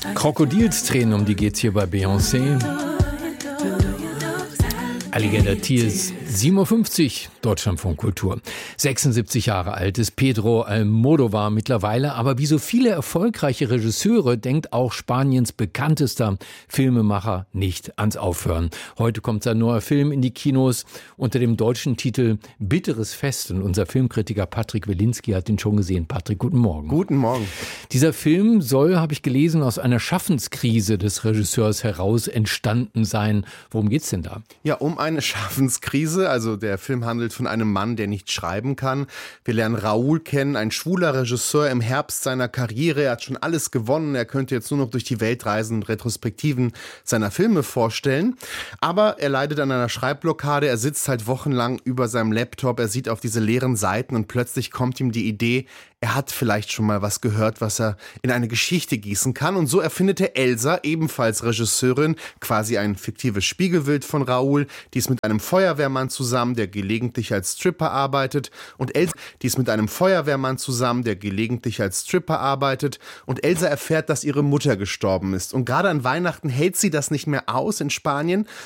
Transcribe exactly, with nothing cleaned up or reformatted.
Krokodilstränen, um die geht's hier bei Beyoncé. Alligator Tears, sieben Uhr fünfzig, Deutschlandfunk Kultur. sechsundsiebzig Jahre alt ist Pedro Almodóvar mittlerweile, aber wie so viele erfolgreiche Regisseure denkt auch Spaniens bekanntester Filmemacher nicht ans Aufhören. Heute kommt sein neuer Film in die Kinos unter dem deutschen Titel Bitteres Fest und unser Filmkritiker Patrick Wilinski hat ihn schon gesehen. Patrick, guten Morgen. Guten Morgen. Dieser Film soll, habe ich gelesen, aus einer Schaffenskrise des Regisseurs heraus entstanden sein. Worum geht's denn da? Ja, um eine Schaffenskrise. Also der Film handelt von einem Mann, der nicht schreiben kann. Wir lernen Raúl kennen, ein schwuler Regisseur im Herbst seiner Karriere. Er hat schon alles gewonnen. Er könnte jetzt nur noch durch die Welt reisen und Retrospektiven seiner Filme vorstellen. Aber er leidet an einer Schreibblockade. Er sitzt halt wochenlang über seinem Laptop. Er sieht auf diese leeren Seiten und plötzlich kommt ihm die Idee, er hat vielleicht schon mal was gehört, was er in eine Geschichte gießen kann. Und so erfindet er Elsa, ebenfalls Regisseurin, quasi ein fiktives Spiegelbild von Raúl. Die ist mit einem Feuerwehrmann zusammen, der gelegentlich als Stripper arbeitet. Und Elsa, die ist mit einem Feuerwehrmann zusammen, der gelegentlich als Stripper arbeitet. Und Elsa erfährt, dass ihre Mutter gestorben ist. Und gerade an Weihnachten hält sie das nicht mehr aus in Spanien